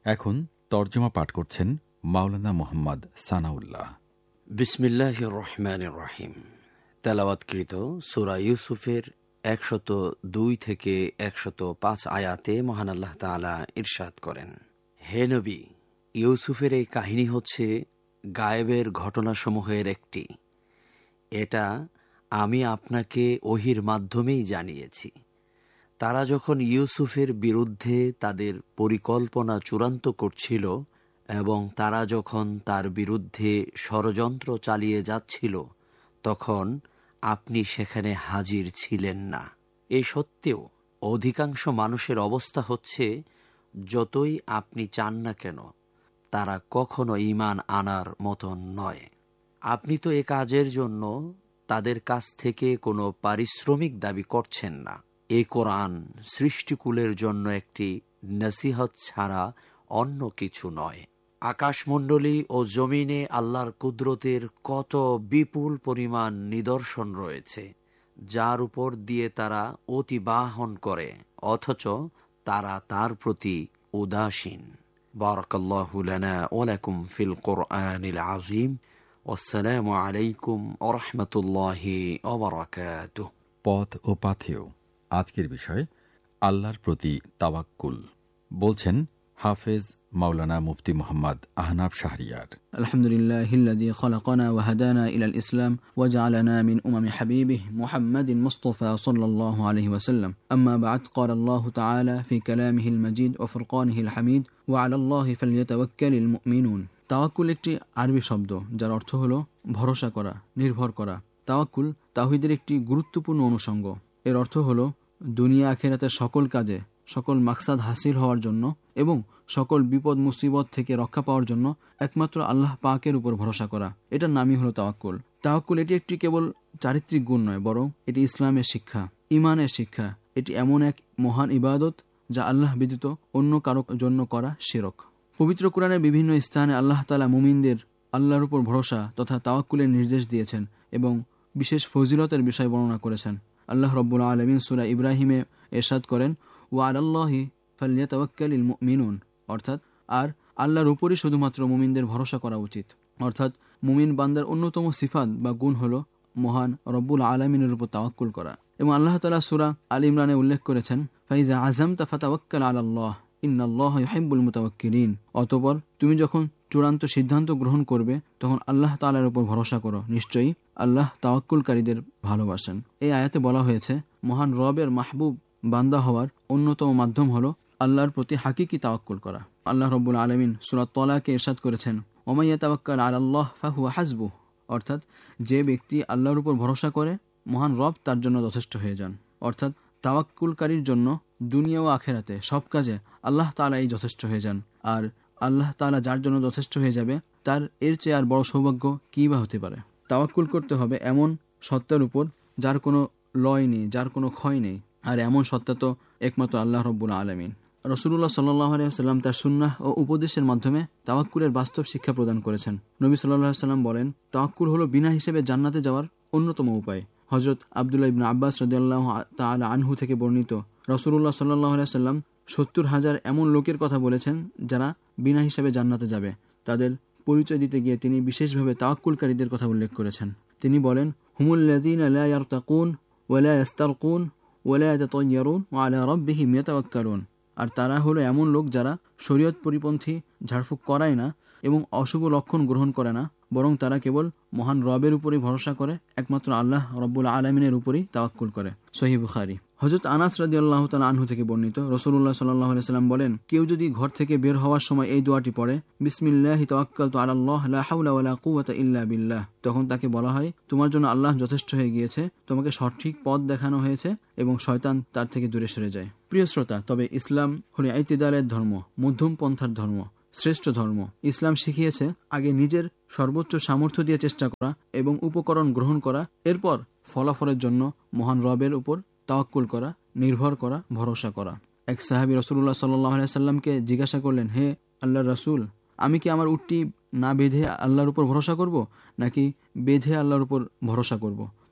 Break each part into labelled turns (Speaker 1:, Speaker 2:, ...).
Speaker 1: এখন তর্জমা পাঠ করছেন মাওলানা মুহাম্মদ সানাউল্লাহ।
Speaker 2: বিসমিল্লাহির রহমানির রহিম। তেলাওয়াতকৃত সূরা ইউসুফের 102 থেকে 105 আয়াতে মহান আল্লাহ তাআলা ইরশাদ করেন, হে নবী, ইউসুফের এই কাহিনী হচ্ছে গায়েবের ঘটনাসমূহের একটি। এটা আমি আপনাকে ওহির মাধ্যমেই জানিয়েছি। তারা যখন ইউসুফের বিরুদ্ধে তাদের পরিকল্পনা চূড়ান্ত করছিল এবং তারা যখন তার বিরুদ্ধে ষড়যন্ত্র চালিয়ে যাচ্ছিল, তখন আপনি সেখানে হাজির ছিলেন না। এ সত্ত্বেও অধিকাংশ মানুষের অবস্থা হচ্ছে, যতই আপনি চান না কেন তারা কখনো ঈমান আনার মতন নয়। আপনি তো এ কাজের জন্য তাদের কাছ থেকে কোনো পারিশ্রমিক দাবি করছেন না। এই কোরআন সৃষ্টিকুলের জন্য একটি নসিহত ছাড়া অন্য কিছু নয়। আকাশমণ্ডলী ও জমিনে আল্লাহর কুদরতের কত বিপুল পরিমাণ নিদর্শন রয়েছে, যার উপর দিয়ে তারা অতিবাহন করে, অথচ তারা তার প্রতি উদাসীন। বারাকাল্লাহু লানা ওয়া লাকুম ফিল কুরআনিল আযীম। আসসালামু আলাইকুম ওয়া রাহমাতুল্লাহি ওয়া বারাকাতুহু।
Speaker 1: পথ ও পাথেয় আজকের বিষয় আল্লাহর প্রতি তাওয়াক্কুল। বলছেন হাফেজ মাওলানা মুফতি মুহাম্মদ আহনাব শাহরিয়ার।
Speaker 3: আলহামদুলিল্লাহিল্লাযী খালাকানা ওয়া হাদানা ইলাল ইসলাম ওয়া জাআলানা মিন উমামি হাবিবিহি মুহাম্মাদিন মুস্তাফা সাল্লাল্লাহু আলাইহি ওয়াসাল্লাম। আম্মা বা'দ, ক্বালা আল্লাহু তাআলা ফি কালামিহিল মাজিদ ওয়া ফুরকানিহিল হামিদ ওয়া আলাল্লাহি ফালইয়াতাওয়াক্কালিল মুমিনুন। তাওয়াক্কুল একটি আরবি শব্দ যার অর্থ হলো ভরসা করা, নির্ভর করা। তাওয়াক্কুল তাওহীদের একটি গুরুত্বপূর্ণ অনুষঙ্গ। এর অর্থ হলো দুনিয়া আখিরাতের সকল কাজে, সকল মাকসাদ হাসিল হওয়ার জন্য এবং সকল বিপদ মুসিবত থেকে রক্ষা পাওয়ার জন্য একমাত্র আল্লাহ পাকের উপর ভরসা করা। এটার নামই হলো তাওয়াক্কুল। তাওয়াক্কুল এটি একটি কেবল চারিত্রিক গুণ নয়, বরং এটি ইসলামের শিক্ষা, ঈমানের শিক্ষা। এটি এমন এক মহান ইবাদত যা আল্লাহ ব্যতীত অন্য কারো জন্য করা শিরক। পবিত্র কোরআনের বিভিন্ন স্থানে আল্লাহ তাআলা মুমিনদের আল্লাহর উপর ভরসা তথা তাওয়াক্কুলের নির্দেশ দিয়েছেন এবং বিশেষ ফজিলতের বিষয় বর্ণনা করেছেন। আল্লাহ রাব্বুল আলামিন সূরা ইব্রাহিমে ইরশাদ করেন, ওয়া আলাল্লাহি ফালইয়াতাওয়াক্কালিল মুমিনুন, অর্থাৎ আর আল্লাহর উপরই শুধুমাত্র মুমিনদের ভরসা করা উচিত। অর্থাৎ মুমিন বান্দার অন্যতম সিফাত বা গুণ হলো মহান রব্বুল আলামিনের উপর তাওয়াক্কুল করা। এবং আল্লাহ তাআলা সূরা আল ইমরানে উল্লেখ করেছেন, ফাইজা আযামতা ফাতাওয়াক্কাল আলাল্লাহ ইন্নাল্লাহা ইউহিব্বুল মুতাওয়াক্কিলিন। অতঃপর তুমি যখন চূড়ান্ত সিদ্ধান্ত গ্রহণ করবে তখন আল্লাহ তাআলার উপর ভরসা করো, নিশ্চয়ই আল্লাহ তাওয়াক্কুলকারীদের ভালোবাসেন। এই আয়াতে বলা হয়েছে মহান রবের মাহবুব বান্দা হওয়ার অন্যতম মাধ্যম হলো আল্লাহর প্রতি হাকিকি তাওয়াক্কুল করা। আল্লাহ রাব্বুল আলামিন সূরা তালাকে ইরশাদ করেছেন, ওয়া ইয়াতাওয়াক্কাল আলাল্লাহ ফাহুয়া হাসবুহ, অর্থাৎ যে ব্যক্তি আল্লাহর উপর ভরসা করে মহান রব তার জন্য যথেষ্ট হয়ে যান। অর্থাৎ তাওয়াক্কুলকারীর জন্য দুনিয়া ও আখিরাতে সব কাজে আল্লাহ তাআলাই যথেষ্ট হয়ে যান। আর আল্লাহ তাআলা যার জন্য যথেষ্ট হয়ে যাবে তার এর চেয়ে আর বড় সৌভাগ্য কী বা হতে পারে। তাওয়াক্কুল করতে হবে এমন সত্তার উপর যার কোনো লয় নেই, যার কোনো ক্ষয় নেই। আর এমন সত্তা তো একমাত্র আল্লাহ রাব্বুল আলামিন। রাসূলুল্লাহ সাল্লাল্লাহু আলাইহি ওয়াসাল্লাম তার সুন্নাহ ও উপদেশের মাধ্যমে তাওয়াক্কুলের বাস্তব শিক্ষা প্রদান করেছেন। নবী সাল্লাল্লাহু আলাইহি ওয়াসাল্লাম বলেন, তাওয়াক্কুল হলো বিনা হিসেবে জান্নাতে যাওয়ার অন্যতম উপায়। হযরত আব্দুল্লাহ ইবনে আব্বাস রাদিয়াল্লাহু তাআলা আনহু থেকে বর্ণিত, রাসূলুল্লাহ সাল্লাল্লাহু আলাইহি ওয়াসাল্লাম 70,000 এমন লোকের কথা বলেছেন যারা বিনা হিসেবে জান্নাতে যাবে। তাদের পরিচয় দিতে গিয়ে তিনি বিশেষভাবে তাওয়াক্কুলকারীদের কথা উল্লেখ করেছেন। তিনি বলেন, হুমুল্লাযীনা লা ইয়ারতাকুন ওয়া লা ইস্তারকুন ওয়া লা ইয়াতাতায়্যারুন ওয়া আলা রাব্বিহিম ইয়াতাওয়াক্কালুন। আর তারা হলো এমন লোক যারা শরীয়ত পরিপন্থী ঝাড়ফুঁক করায় না এবং অশুভ লক্ষণ গ্রহণ করে না, বরং তারা কেবল মহান রবের উপরই ভরসা করে, একমাত্র আল্লাহ রব্বুল আলামিনের উপরই তাওয়াক্কুল করে। সহিহ বুখারী। হযরত আনাস রাদিয়াল্লাহু তাআলা আনহু থেকে বর্ণিত, রাসূলুল্লাহ সাল্লাল্লাহু আলাইহি ওয়াসাল্লাম বলেন, কেউ যদি ঘর থেকে বের হওয়ার সময় এই দোয়াটি পড়ে, বিসমিল্লাহি তাওয়াক্কালতু আলাল্লাহ লা হাওলা ওয়ালা কুওয়াতা ইল্লা বিল্লাহ, তখন তাকে বলা হয় তোমার জন্য আল্লাহ যথেষ্ট হয়ে গিয়েছে, তোমাকে সঠিক পথ দেখানো হয়েছে এবং শয়তান তার থেকে দূরে সরে যায়। প্রিয় শ্রোতা, তবে ইসলাম হলো ইতিদালের ধর্ম, মধ্যম পন্থার ধর্ম, শ্রেষ্ঠ ধর্ম। ইসলাম শিখিয়েছে আগে নিজের সর্বোচ্চ সামর্থ্য দিয়ে চেষ্টা করা এবং উপকরণ গ্রহণ করা, এরপর ফলাফলের জন্য মহান রবের উপর তাওয়াক্কুল করা, নির্ভর করা, ভরসা করা। এক সাহাবী রাসূলুল্লাহ সাল্লাল্লাহু আলাইহি সাল্লামকে জিজ্ঞাসা করলেন, হে আল্লাহর রাসূল, আমি কি আমার উটটি না বেঁধে আল্লাহর উপর ভরসা করব নাকি বেঁধে আল্লাহর উপর ভরসা করব?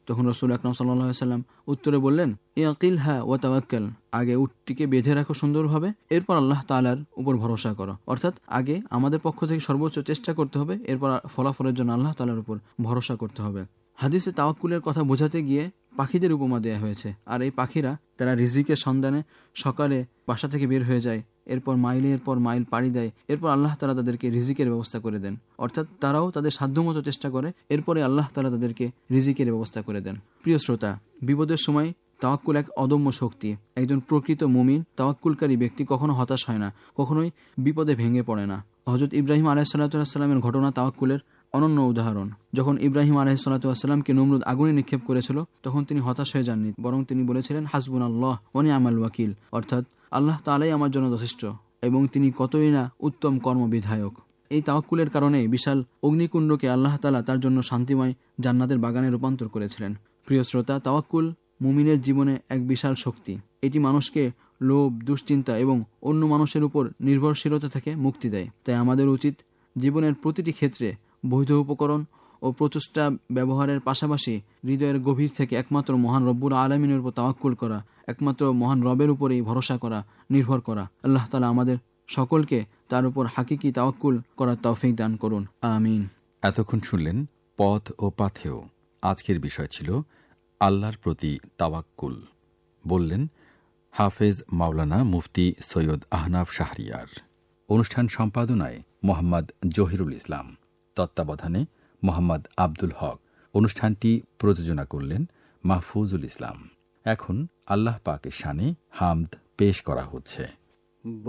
Speaker 3: তখন রাসূল আকরাম সাল্লাল্লাহু আলাইহি ওয়াসাল্লাম উত্তরে বললেন, ইয়াকিলহা ওয়া তাওয়াক্কাল, আগে উটটিকে বেঁধে রাখো সুন্দরভাবে, এরপর আল্লাহ তাআলার উপর ভরসা করো। অর্থাৎ আগে আমাদের পক্ষ থেকে সর্বোচ্চ চেষ্টা করতে হবে, এরপর ফলাফলের জন্য আল্লাহ তাআলার উপর ভরসা করতে হবে। হাদিসে তাওয়াক্কুলের কথা বোঝাতে গিয়ে পাখিদের উপমা দেয়া হয়েছে। আর এই পাখিরা তারা রিজিকের সন্ধানে সকালে বাসা থেকে বের হয়ে যায়, এরপর মাইলের পর মাইল পাড়ি দেয়, এরপর আল্লাহ তাআলা তাদেরকে রিজিকের ব্যবস্থা করে দেন। অর্থাৎ তারাও তাদের সাধ্যমতো চেষ্টা করে, এরপরে আল্লাহ তাআলা তাদেরকে রিজিকের ব্যবস্থা করে দেন। প্রিয় শ্রোতা, বিপদের সময় তাওয়াক্কুল এক অদম্য শক্তি। একজন প্রকৃত মুমিন তাওয়াক্কুলকারী ব্যক্তি কখনো হতাশ হয় না, কখনোই বিপদে ভেঙে পড়ে না। হযরত ইব্রাহিম আলাইহিস সালামের ঘটনা তাওয়াক্কুলের অনন্য উদাহরণ। যখন ইব্রাহিম আলাইহিস সালামকে নমরুদ আগুনে নিক্ষেপ করেছিল, তখন তিনি হতাশ হয়ে যাননি, বরং তিনি বলেছিলেন, হাসবুনাল্লাহ ওয়া নি'মাল ওয়াকিল, অর্থাৎ আল্লাহ তাআলাই আমার জন্য যথেষ্ট এবং তিনি কতই না উত্তম কর্মবিধায়ক। এই তাওয়াক্কুলের কারণে বিশাল অগ্নিকুণ্ডকে আল্লাহ তাআলা তার জন্য শান্তিময় জান্নাতের বাগানে রূপান্তর করেছিলেন। প্রিয় শ্রোতা, তাওয়াক্কুল মুমিনের জীবনে এক বিশাল শক্তি। এটি মানুষকে লোভ, দুশ্চিন্তা এবং অন্য মানুষের উপর নির্ভরশীলতা থেকে মুক্তি দেয়। তাই আমাদের উচিত জীবনের প্রতিটি ক্ষেত্রে বৈধ উপকরণ ও প্রচেষ্টা ব্যবহারের পাশাপাশি হৃদয়ের গভীর থেকে একমাত্র মহান রব্বুল আলামিনের উপর তাওয়াক্কুল করা, একমাত্র মহান রবের উপরেই ভরসা করা, নির্ভর করা। আল্লাহ তাআলা আমাদের সকলকে তার উপর হাকিকি তাওয়াক্কুল করার তৌফিক দান করুন, আমিন।
Speaker 1: এতক্ষণ শুনলেন পথ ও পাথেয়। আজকের বিষয় ছিল আল্লাহর প্রতি তাওয়াক্কুল। বললেন হাফেজ মাওলানা মুফতি সৈয়দ আহনাফ শাহরিয়ার। অনুষ্ঠান সম্পাদনায় মোহাম্মদ জহিরুল ইসলাম, তত্ত্বাবধানে মোহাম্মদ আব্দুল হক। অনুষ্ঠানটি প্রযোজনা করলেন মাহফুজুল ইসলাম। এখন আল্লাহ পাকের শানে হামদ পেশ করা হচ্ছে।